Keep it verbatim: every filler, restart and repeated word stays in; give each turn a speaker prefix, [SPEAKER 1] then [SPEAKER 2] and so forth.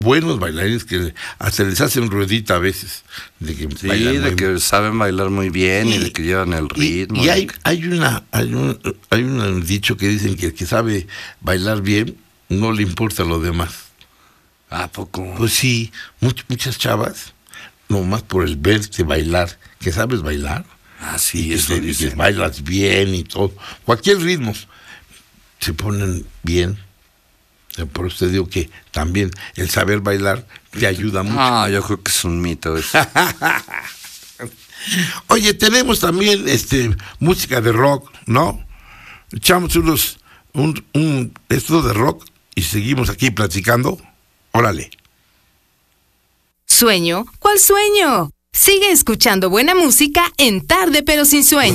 [SPEAKER 1] buenos bailarines que hasta les hacen ruedita a veces. De que
[SPEAKER 2] sí, de muy... que saben bailar muy bien y, y de que llevan el ritmo.
[SPEAKER 1] Y, y hay, hay, una, hay, un, hay un dicho que dicen que el que sabe bailar bien no le importa lo demás.
[SPEAKER 2] ¿A poco?
[SPEAKER 1] Pues sí, much, muchas chavas, nomás por el verte bailar, que sabes bailar.
[SPEAKER 2] Ah, sí,
[SPEAKER 1] y
[SPEAKER 2] eso
[SPEAKER 1] que,
[SPEAKER 2] dicen.
[SPEAKER 1] que bailas bien y todo. Cualquier ritmo, se ponen bien. Por eso te digo que también el saber bailar te ayuda mucho.
[SPEAKER 2] Ah, yo creo que es un mito eso.
[SPEAKER 1] Oye, tenemos también este música de rock, ¿no? Echamos unos un, un esto de rock y seguimos aquí platicando. Órale.
[SPEAKER 3] ¿Sueño? ¿Cuál sueño? Sigue escuchando buena música en Tarde pero sin sueño.